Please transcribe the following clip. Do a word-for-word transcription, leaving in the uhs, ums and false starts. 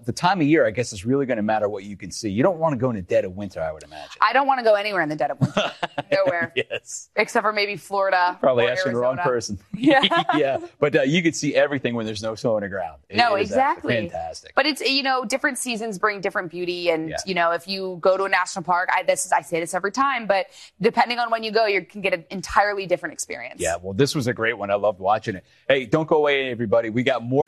the time of year, I guess, is really going to matter what you can see. You don't want to go in the dead of winter, I would imagine. I don't want to go anywhere in the dead of winter. Nowhere. Yes. Except for maybe Florida. Probably or asking the wrong Arizona. person. Yeah. Yeah. But uh, you can see everything when there's no snow on the ground. It, No, it is exactly. fantastic. But it's, you know, different seasons bring different beauty. And, Yeah. you know, if you go to a national park, I, this is, I say this every time, but depending on when you go, you can get an entirely different experience. Yeah, well, this was a great one. I loved watching it. Hey, don't go away, everybody. We got more.